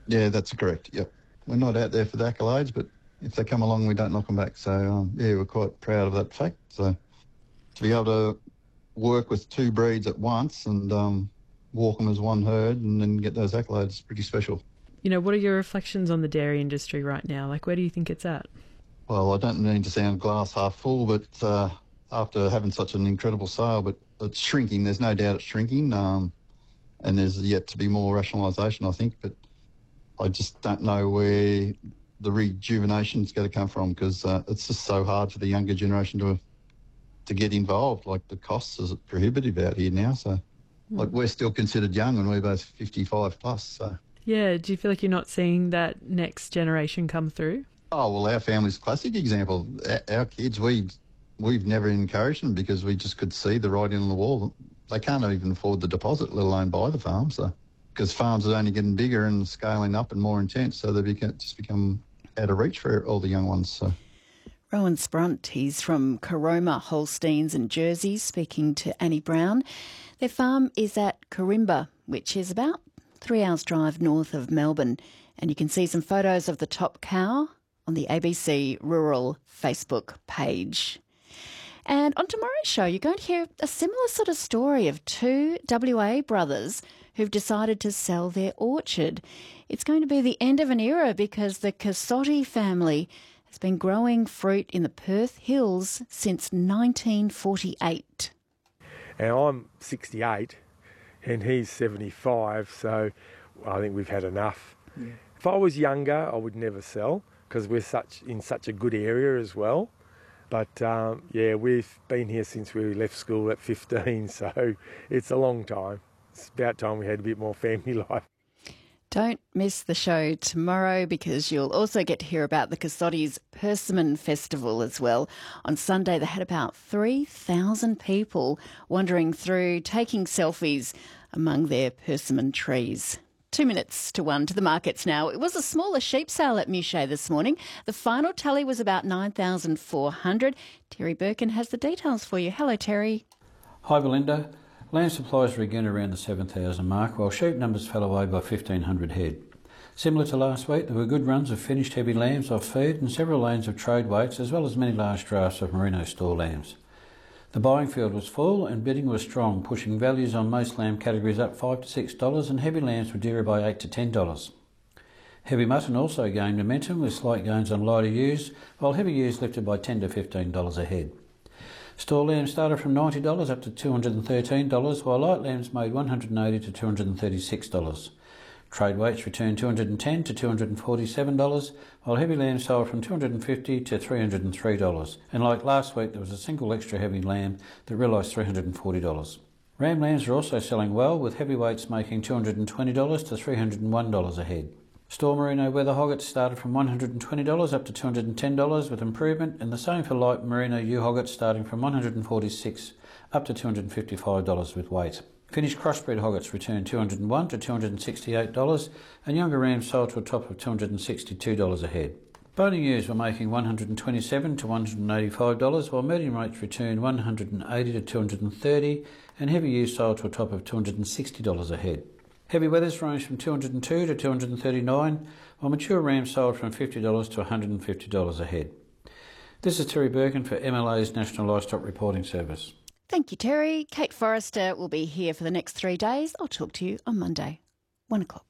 Yeah, that's correct. Yep. We're not out there for the accolades, but if they come along, we don't knock them back. So, we're quite proud of that fact. So to be able to work with two breeds at once and walk them as one herd and then get those accolades is pretty special. You know, what are your reflections on the dairy industry right now? Like, where do you think it's at? Well, I don't mean to sound glass half full, but after having such an incredible sale, but it's shrinking. There's no doubt it's shrinking, and there's yet to be more rationalisation, I think. But I just don't know where the rejuvenation is going to come from because it's just so hard for the younger generation to get involved. Like, the costs are prohibitive out here now. So, like, we're still considered young and we're both 55 plus. So. Yeah, do you feel like you're not seeing that next generation come through? Oh, well, our family's classic example. Our kids, we've never encouraged them because we just could see the writing on the wall. They can't even afford the deposit, let alone buy the farm. So, because farms are only getting bigger and scaling up and more intense, so they just become out of reach for all the young ones. So. Rowan Sprunt, he's from Caroma Holsteins and Jersey, speaking to Annie Brown. Their farm is at Corimba, which is about 3 hours drive north of Melbourne. And you can see some photos of the top cow on the ABC Rural Facebook page. And on tomorrow's show, you're going to hear a similar sort of story of two WA brothers who've decided to sell their orchard. It's going to be the end of an era because the Cassotti family has been growing fruit in the Perth Hills since 1948. Now, I'm 68 and he's 75, so I think we've had enough. Yeah. If I was younger, I would never sell because we're in such a good area as well. But, we've been here since we left school at 15, so it's a long time. It's about time we had a bit more family life. Don't miss the show tomorrow because you'll also get to hear about the Cassotti's Persimmon Festival as well. On Sunday, they had about 3,000 people wandering through, taking selfies among their persimmon trees. 2 minutes to 1 to the markets now. It was a smaller sheep sale at Muchet this morning. The final tally was about 9,400. Terry Birkin has the details for you. Hello, Terry. Hi, Belinda. Lamb supplies were again around the 7,000 mark, while sheep numbers fell away by 1,500 head. Similar to last week, there were good runs of finished heavy lambs off feed and several lanes of trade weights, as well as many large drafts of merino store lambs. The buying field was full and bidding was strong, pushing values on most lamb categories up $5 to $6 and heavy lambs were dearer by $8 to $10. Heavy mutton also gained momentum with slight gains on lighter ewes, while heavy ewes lifted by $10 to $15 a head. Store lambs started from $90 up to $213, while light lambs made $180 to $236. Trade weights returned $210 to $247, while heavy lambs sold from $250 to $303. And like last week, there was a single extra heavy lamb that realised $340. Ram lambs are also selling well, with heavyweights making $220 to $301 a head. Store merino weather hoggets started from $120 up to $210 with improvement, and the same for light merino ewe hoggets starting from $146 up to $255 with weight. Finished crossbred hoggets returned $201 to $268, and younger rams sold to a top of $262 a head. Boning ewes were making $127 to $185, while medium rates returned $180 to $230, and heavy ewes sold to a top of $260 a head. Heavy weathers ranged from $202 to $239, while mature rams sold from $50 to $150 a head. This is Terry Birkin for MLA's National Livestock Reporting Service. Thank you, Terry. Kate Forrester will be here for the next 3 days. I'll talk to you on Monday, 1 o'clock.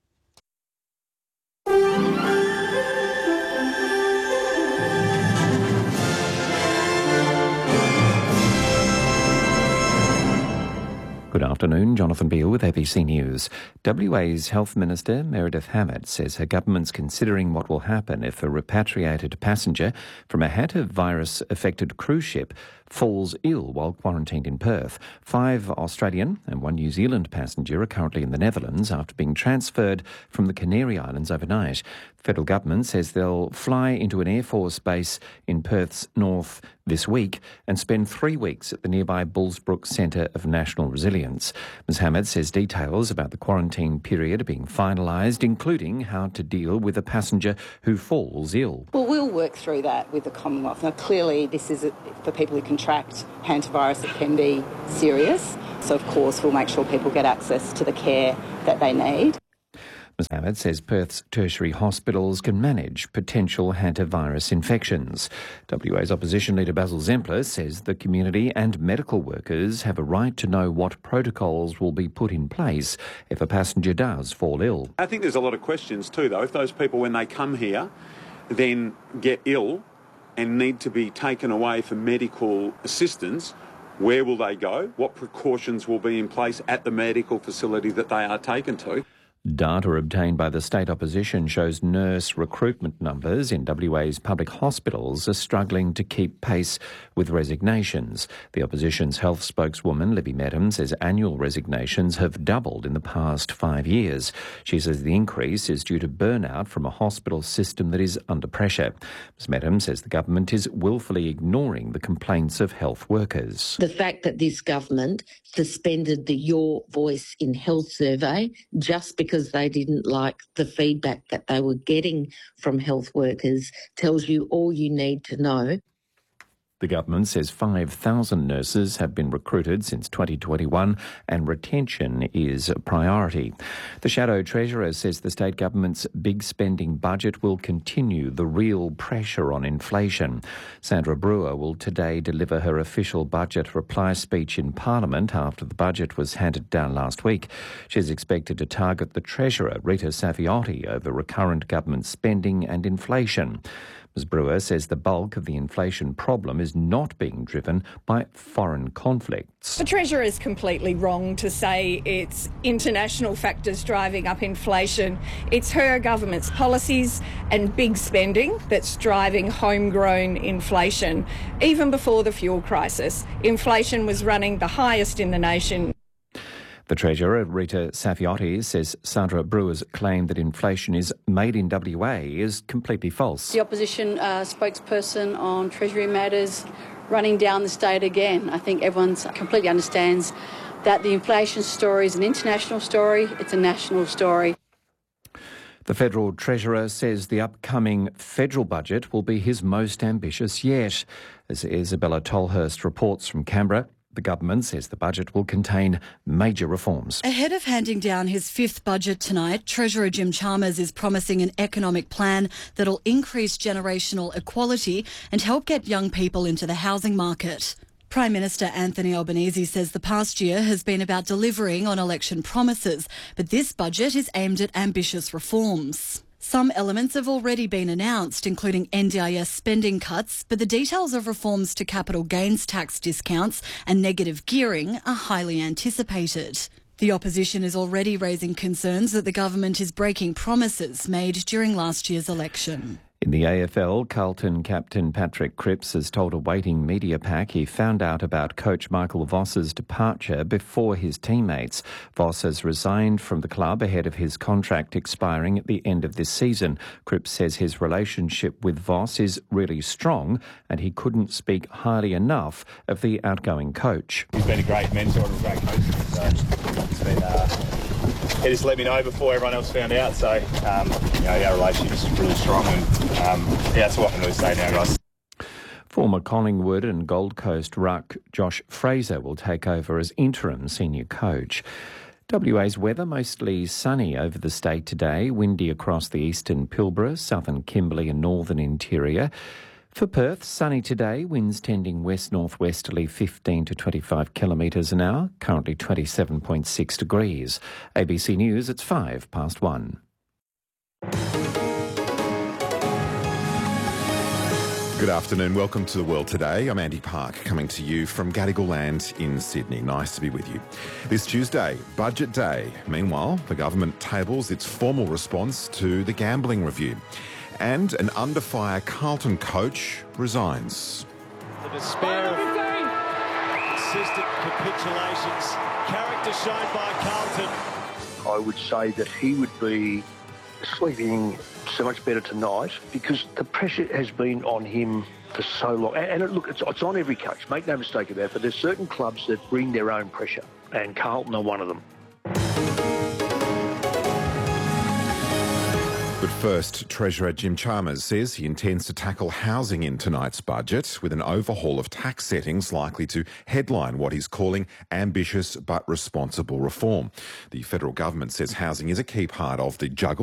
Good afternoon, Jonathan Beale with ABC News. WA's Health Minister Meredith Hammett says her government's considering what will happen if a repatriated passenger from a Hatter virus-affected cruise ship falls ill while quarantined in Perth. 5 Australian and 1 New Zealand passenger are currently in the Netherlands after being transferred from the Canary Islands overnight. The federal government says they'll fly into an Air Force base in Perth's north this week and spend 3 weeks at the nearby Bullsbrook Centre of National Resilience. Ms Hammett says details about the quarantine period are being finalised, including how to deal with a passenger who falls ill. Well, we'll work through that with the Commonwealth. Now, clearly, this is for people who contract hantavirus, it can be serious. So, of course, we'll make sure people get access to the care that they need. Ms Hammett says Perth's tertiary hospitals can manage potential hantavirus infections. WA's opposition leader Basil Zempler says the community and medical workers have a right to know what protocols will be put in place if a passenger does fall ill. I think there's a lot of questions too, though. If those people, when they come here, then get ill and need to be taken away for medical assistance, where will they go? What precautions will be in place at the medical facility that they are taken to? Data obtained by the state opposition shows nurse recruitment numbers in WA's public hospitals are struggling to keep pace with resignations. The opposition's health spokeswoman, Libby Medham, says annual resignations have doubled in the past 5 years. She says the increase is due to burnout from a hospital system that is under pressure. Ms Medham says the government is willfully ignoring the complaints of health workers. The fact that this government suspended the Your Voice in Health survey just because they didn't like the feedback that they were getting from health workers tells you all you need to know. The government says 5,000 nurses have been recruited since 2021 and retention is a priority. The Shadow Treasurer says the state government's big spending budget will continue the real pressure on inflation. Sandra Brewer will today deliver her official budget reply speech in Parliament after the budget was handed down last week. She's expected to target the Treasurer, Rita Saviotti, over recurrent government spending and inflation. Ms Brewer says the bulk of the inflation problem is not being driven by foreign conflicts. The Treasurer is completely wrong to say it's international factors driving up inflation. It's her government's policies and big spending that's driving homegrown inflation. Even before the fuel crisis, inflation was running the highest in the nation. The Treasurer, Rita Saviotti, says Sandra Brewer's claim that inflation is made in WA is completely false. The opposition spokesperson on Treasury matters running down the state again. I think everyone completely understands that the inflation story is an international story, it's a national story. The Federal Treasurer says the upcoming federal budget will be his most ambitious yet. As Isabella Tolhurst reports from Canberra, the government says the budget will contain major reforms. Ahead of handing down his fifth budget tonight, Treasurer Jim Chalmers is promising an economic plan that'll increase generational equality and help get young people into the housing market. Prime Minister Anthony Albanese says the past year has been about delivering on election promises, but this budget is aimed at ambitious reforms. Some elements have already been announced, including NDIS spending cuts, but the details of reforms to capital gains tax discounts and negative gearing are highly anticipated. The opposition is already raising concerns that the government is breaking promises made during last year's election. In the AFL, Carlton captain Patrick Cripps has told a waiting media pack he found out about coach Michael Voss's departure before his teammates. Voss has resigned from the club ahead of his contract expiring at the end of this season. Cripps says his relationship with Voss is really strong and he couldn't speak highly enough of the outgoing coach. He's been a great mentor and a great coach. So it's been, he just let me know before everyone else found out. So, our relationship is really strong and that's what I can really say now, guys. Former Collingwood and Gold Coast ruck Josh Fraser will take over as interim senior coach. WA's weather mostly sunny over the state today, windy across the eastern Pilbara, southern Kimberley and northern interior. For Perth, sunny today, winds tending west-northwesterly 15 to 25 kilometres an hour, currently 27.6 degrees. ABC News, it's 1:05. Good afternoon. Welcome to The World Today. I'm Andy Park, coming to you from Gadigal Land in Sydney. Nice to be with you. This Tuesday, Budget Day. Meanwhile, the government tables its formal response to the gambling review. And an under-fire Carlton coach resigns. The despair of consistent capitulations, character shown by Carlton. I would say that he would be sleeping so much better tonight because the pressure has been on him for so long. And look, it's on every coach, make no mistake about it, but there's certain clubs that bring their own pressure, and Carlton are one of them. But first, Treasurer Jim Chalmers says he intends to tackle housing in tonight's budget with an overhaul of tax settings likely to headline what he's calling ambitious but responsible reform. The federal government says housing is a key part of the juggle